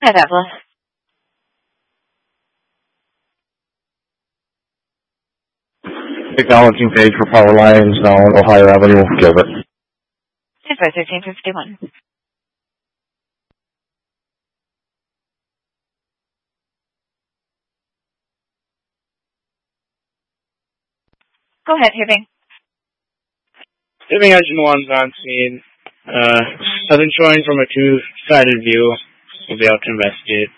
Evelyn. Acknowledging page for power lines down Ohio Avenue, Gilbert. 1351. Go ahead, Hibbing. Hibbing Engine 1's on scene. Has been showing from a two-sided view. We'll be able to investigate.